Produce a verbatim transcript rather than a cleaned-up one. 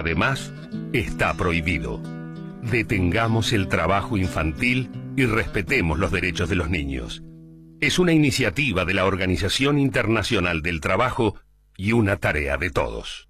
además, está prohibido. Detengamos el trabajo infantil y respetemos los derechos de los niños. Es una iniciativa de la Organización Internacional del Trabajo y una tarea de todos.